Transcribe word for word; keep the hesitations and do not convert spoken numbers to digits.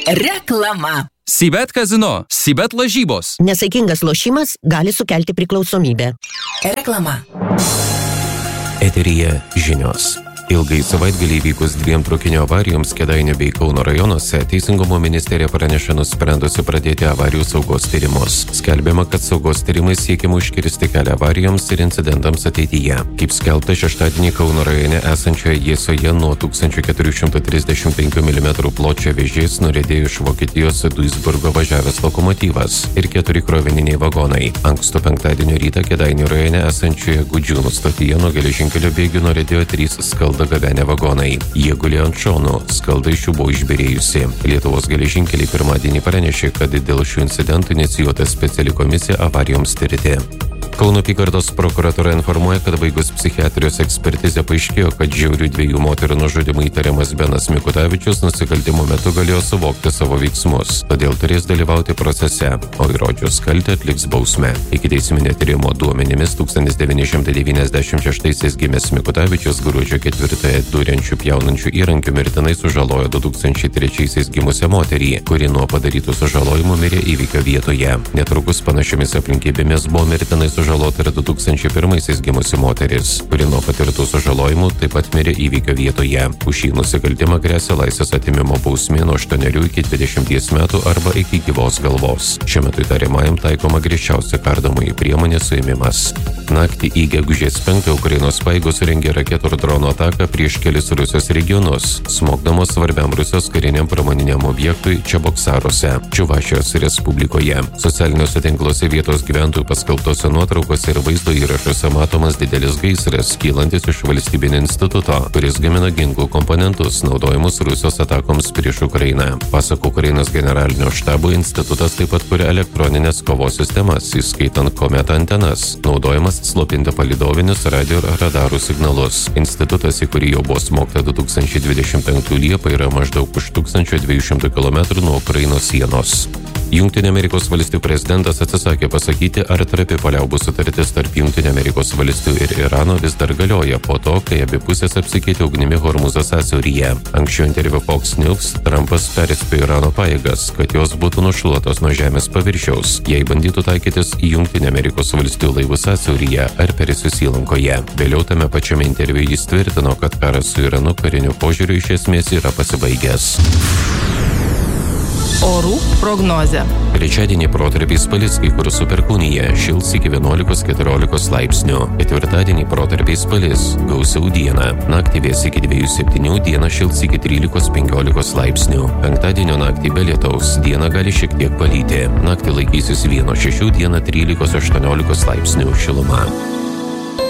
Reklama. Sibet kazino, Sibet lažybos. Nesaikingas lošimas gali sukelti priklausomybę. Reklama. Eteryje žinios. Ilgai savaitgalį įvykus dviem traukinio avarijoms Kėdainių bei Kauno rajonuose, Teisingumo ministerija praneša nusprendusi pradėti avarijų saugos tyrimus. Skelbiama, kad saugos tyrimais siekiama užkirsti kelią avarijoms ir incidentams ateityje. Kaip skelbta, šeštadienį Kauno rajone esančioje Jėsoje nuo tūkstantis keturi šimtai trisdešimt penkių milimetrų pločio vėžės nuriedėjo iš Vokietijos Duisburgo važiavęs lokomotyvas ir keturi krovininiai vagonai. Ankstų penktadienio rytą Kėdainių rajone esančioje Gudžiūnų stotyje nuo geležinkelio bėgių nuriedėjo trys skaldą gabenę vagonai. Jie gulėjo ant šonų, skalda iš jų buvo išbyrėjusi. Lietuvos geležinkeliai pirmadienį pranešė, kad dėl šių incidentų inicijuota speciali komisija avarijoms tirti. Kauno apygardos prokuratura informuoja, kad baigus psichiatrijos ekspertizę paaiškėjo, kad žiaurių dviejų moterų nužudymu įtariamas Benas Mikutavičius nusikaltimo metu galėjo suvokti savo veiksmus, todėl turės dalyvauti procese, o įrodžius kaltę atliks bausmę. Ikiteisminio tyrimo duomenimis tūkstantis devyni šimtai devyniasdešimt šeštaisiais gimęs Mikutavičius gruodžio ketvirtąją duriančių pjaunančių įrankių mirtinai sužalojo du tūkstančiai trečiaisiais gimusią moterį, kuri nuo padarytų sužalojimų mirė įvykio vietoje. Netrukus panašiomis aplinkybėmis buvo mirtinai sužalota ir du tūkstančiai pirmaisiais gimusi moteris, kuri nuo patirtų sužalojimų taip pat mirė įvykio vietoje. Už šį nusikaltimą gresia laisvės atėmimo bausmė nuo aštuonerių iki dvidešimties metų arba iki gyvos galvos. Šiuo metu įtariamajam taikoma griežčiausia kardomoji priemonė suėmimas. Naktį į gegužės penktąją Ukrainos pajėgos surengė raketų ir dronų ataką prieš kelis Rusijos regionus, smogdamos svarbiam Rusijos kariniam pramoniniam objektui Čeboksaruose, Čiuvašijos Respublikoje. Socialiniuose tinkluose vietos gyventojų paskelbtose nuotraukose ir vaizdo įrašuose matomas didelis gaisras, kylantis iš valstybinio instituto, kuris gamina ginklų komponentus, naudojamus Rusijos atakoms prieš Ukrainą. Pasak Ukrainos generalinio štabo, institutas taip pat kuria elektroninės kovos sistemas, įskaitant Kometa antenas, naudojamas slopinti palydovinius radio ir radarų signalus. Institutas, į kurį jau buvo smogta du tūkstančiai dvidešimt penktųjų Liepą, yra maždaug už tūkstančio dviejų šimtų kilometrų nuo Ukrainos sienos. Jungtinių Amerikos valstijų prezidentas atsisakė pasakyti, ar trapi paliaubų sutartis tarp Jungtinių Amerikos valstijų ir Irano vis dar galioja po to, kai abi pusės apsikeitė ugnimi Hormuzo sąsiauryje. Anksčiau interviu Fox News Trumpas perspėjo Irano pajėgas, kad jos būtų nušluotos nuo žemės paviršiaus, jei bandytų taikytis į Jungtinių Amerikos valstijų laivų sąsiauryje ar Persijos įlankoje. Vėliau tame pačiame interviu jis tvirtino, kad karas su Iranu kariniu požiūriu iš esmės yra pasibaigęs. Orų prognozė. Trečiadienį protarpiais palis kai kur su perkūnija, šils iki vienuolikos keturiolikos laipsnių. Ketvirtadienį protarpiais palis, gausiau dieną. Naktį vės iki dviejų septynių, dieną šils iki trylikos penkiolikos laipsnių. Penktadienio naktį be lietaus, dieną gali šiek tiek palyti. Naktį laikysis vieno šešių, dieną trylikos aštuoniolikos laipsnių šiluma.